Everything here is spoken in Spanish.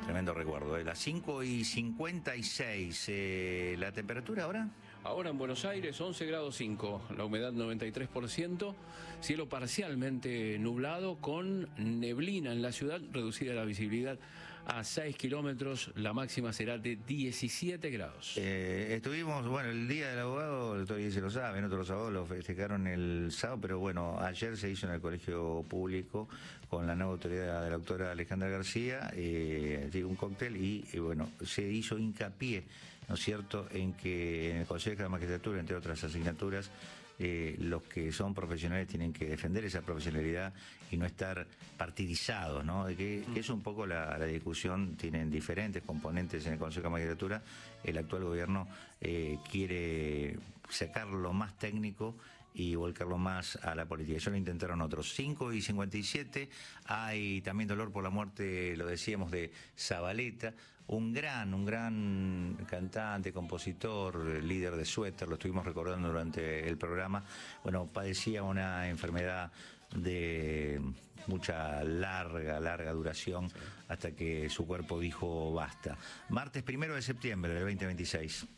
Tremendo recuerdo. Las 5:56. ¿La temperatura ahora? Ahora en Buenos Aires 11 grados 5, la humedad 93%, cielo parcialmente nublado con neblina en la ciudad, reducida la visibilidad a 6 kilómetros, la máxima será de 17 grados. Estuvimos, bueno, el Día del Abogado, el doctor Guille lo sabe, otros los abogados lo festejaron el sábado, pero bueno, ayer se hizo en el Colegio Público con la nueva autoridad de la doctora Alejandra García, un cóctel y bueno, se hizo hincapié, ¿no es cierto?, en que en el Consejo de la Magistratura, entre otras asignaturas, los que son profesionales tienen que defender esa profesionalidad y no estar partidizados, ¿no? Que es un poco la discusión, tienen diferentes componentes en el Consejo de la Magistratura. El actual gobierno quiere sacar lo más técnico y volcarlo más a la política. Eso lo intentaron otros. 5:57, hay también dolor por la muerte, lo decíamos, de Zabaleta, un gran cantante, compositor, líder de Suéter, lo estuvimos recordando durante el programa. Bueno, padecía una enfermedad de mucha larga duración hasta que su cuerpo dijo basta. Martes 1 de septiembre del 2026.